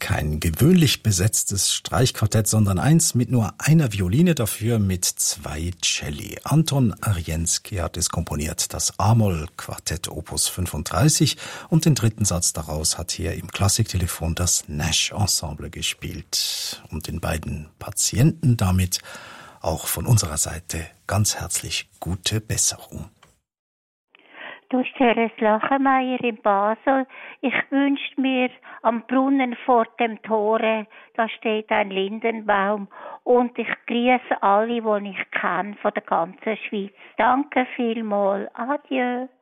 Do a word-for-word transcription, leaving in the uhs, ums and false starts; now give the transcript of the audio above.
kein gewöhnlich besetztes Streichquartett, sondern eins mit nur einer Violine, dafür mit zwei Celli. Anton Arienski hat es komponiert, das A-Moll-Quartett Opus fünfunddreißig, und den dritten Satz daraus hat hier im Klassiktelefon das Nash Ensemble gespielt. Und den beiden Patienten damit auch von unserer Seite ganz herzlich gute Besserung. Durch Teres Lachenmeier in Basel. Ich wünschte mir am Brunnen vor dem Tore, da steht ein Lindenbaum, und ich grüße alle, die ich kenne von der ganzen Schweiz. Danke vielmals. Adieu.